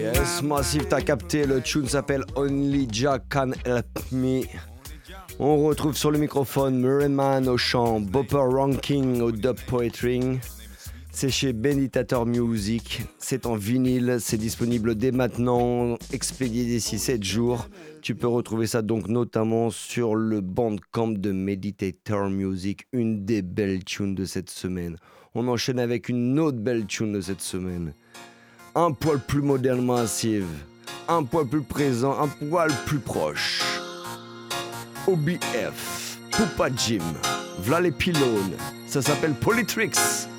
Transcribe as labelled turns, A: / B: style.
A: Yes, Massive, t'as capté, le tune s'appelle Only Jah Can Help Me. On retrouve sur le microphone Murrayman au chant, Bopper Ranking au dub poetry. C'est chez Benitator Music, c'est en vinyle, c'est disponible dès maintenant, expédié d'ici 7 jours. Tu peux retrouver ça donc notamment sur le Bandcamp de Meditator Music, une des belles tunes de cette semaine. On enchaîne avec une autre belle tune de cette semaine. Un poil plus moderne, Massive, un poil plus présent, un poil plus proche. OBF, Poupa Jim, v'là les pylônes, ça s'appelle Polytrix.